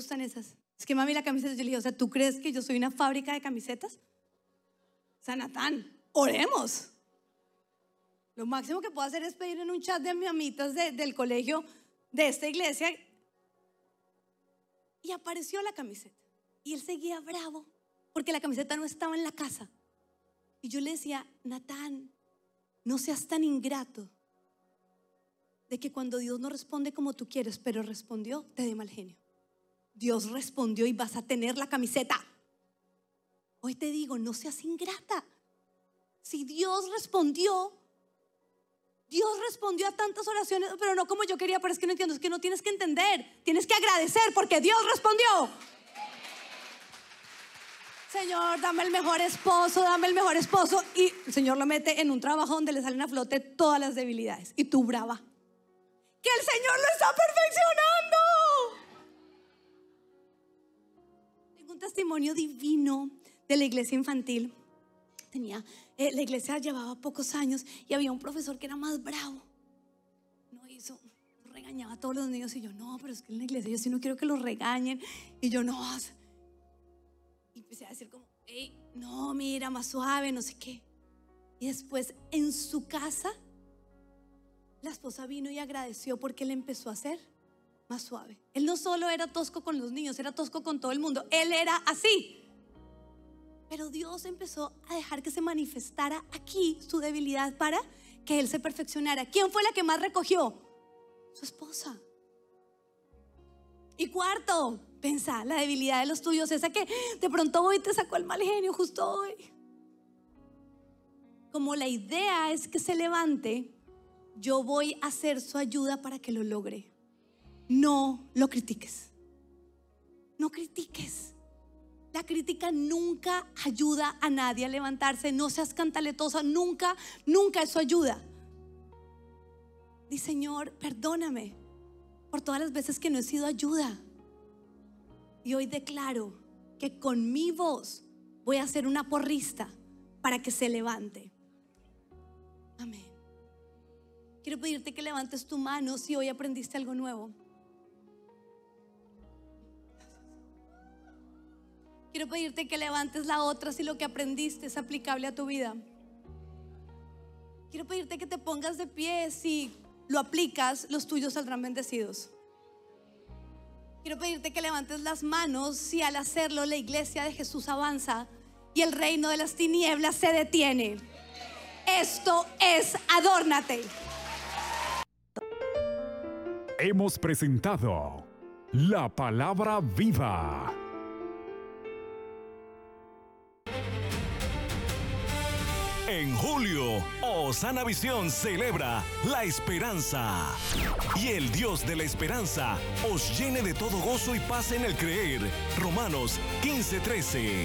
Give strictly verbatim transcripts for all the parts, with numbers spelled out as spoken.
gustan esas. Es que mami, la camiseta, yo le dije, o sea, ¿tú crees que yo soy una fábrica de camisetas? O sea, Natán, oremos. Lo máximo que puedo hacer es pedir en un chat de mis amitas de, del colegio de esta iglesia. Y apareció la camiseta. Y él seguía bravo porque la camiseta no estaba en la casa. Y yo le decía, Natán, no seas tan ingrato de que cuando Dios no responde como tú quieres, pero respondió, te dé mal genio. Dios respondió y vas a tener la camiseta. Hoy te digo, no seas ingrata. Si Dios respondió, Dios respondió a tantas oraciones, pero no como yo quería. Pero es que no entiendo, es que no tienes que entender, tienes que agradecer porque Dios respondió. Señor, dame el mejor esposo, dame el mejor esposo. Y el Señor lo mete en un trabajo donde le salen a flote todas las debilidades. Y tú brava, que el Señor lo está perfeccionando. Tengo un testimonio divino de la iglesia infantil. Tenía, eh, la iglesia llevaba pocos años y había un profesor que era más bravo. No hizo, regañaba a todos los niños. Y yo, no, pero es que en la iglesia yo sí no quiero que los regañen. Y yo, no. Y empecé a decir como, hey, no, mira, más suave, no sé qué. Y después en su casa la esposa vino y agradeció porque él empezó a ser más suave. Él no solo era tosco con los niños, era tosco con todo el mundo. Él era así. Pero Dios empezó a dejar que se manifestara aquí su debilidad para que él se perfeccionara. ¿Quién fue la que más recogió? Su esposa. Y cuarto, pensá, la debilidad de los tuyos, esa que de pronto hoy te sacó el mal genio justo hoy. Como la idea es que se levante, yo voy a hacer su ayuda para que lo logre. No lo critiques. No critiques. La crítica nunca ayuda a nadie a levantarse. No seas cantaletosa, nunca, nunca eso ayuda. Di, Señor, perdóname por todas las veces que no he sido ayuda. Y hoy declaro que con mi voz voy a ser una porrista para que se levante. Amén. Quiero pedirte que levantes tu mano si hoy aprendiste algo nuevo. Quiero pedirte que levantes la otra si lo que aprendiste es aplicable a tu vida. Quiero pedirte que te pongas de pie si lo aplicas, los tuyos saldrán bendecidos. Quiero pedirte que levantes las manos si al hacerlo la iglesia de Jesús avanza y el reino de las tinieblas se detiene. Esto es Adórnate. Hemos presentado la palabra viva. En julio, Osana Visión celebra la esperanza. Y el Dios de la esperanza os llene de todo gozo y paz en el creer. Romanos quince trece.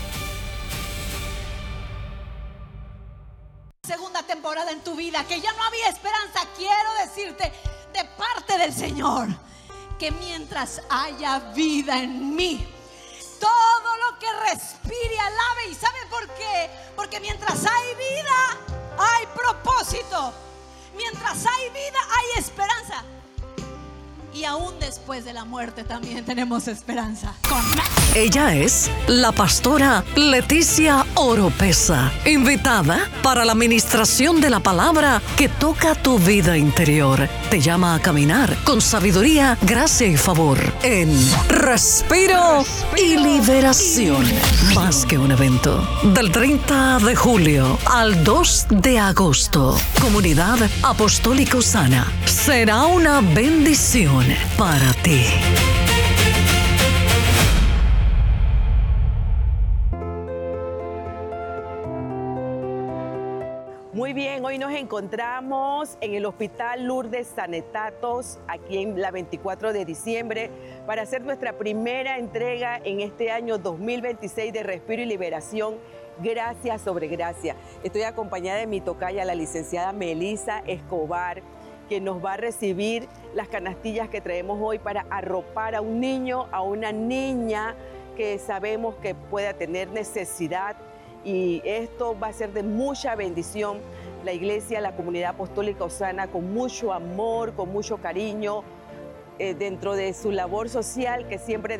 Segunda temporada en tu vida, que ya no había esperanza. Quiero decirte de parte del Señor que mientras haya vida en mí, todo lo que respire alabe. ¿Y sabe por qué? Porque mientras hay vida, hay propósito. Mientras hay vida, hay esperanza. Y aún después de la muerte también tenemos esperanza. Ella es la pastora Leticia Oropesa, invitada para la ministración de la palabra que toca tu vida interior. Te llama a caminar con sabiduría, gracia y favor en Respiro y Liberación. Más que un evento. Del treinta de julio al dos de agosto. Comunidad Apostólica Osana. Será una bendición para ti. Muy bien, hoy nos encontramos en el Hospital Lourdes Sanetatos, aquí en la veinticuatro de diciembre, para hacer nuestra primera entrega en este año dos mil veintiséis de Respiro y Liberación, Gracia sobre Gracia. Estoy acompañada de mi tocaya, la licenciada Melissa Escobar, que nos va a recibir las canastillas que traemos hoy para arropar a un niño, a una niña que sabemos que pueda tener necesidad, y esto va a ser de mucha bendición. La iglesia, la comunidad apostólica Osana, con mucho amor, con mucho cariño, eh, dentro de su labor social que siempre